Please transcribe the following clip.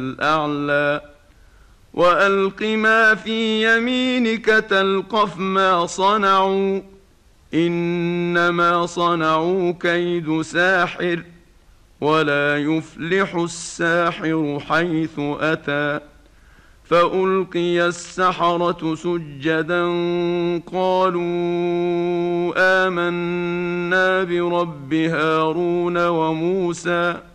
الأعلى وألق ما في يمينك تلقف ما صنعوا إنما صنعوا كيد ساحر ولا يفلح الساحر حيث أتى فألقي السحرة سجدا قالوا آمنا برب هارون وموسى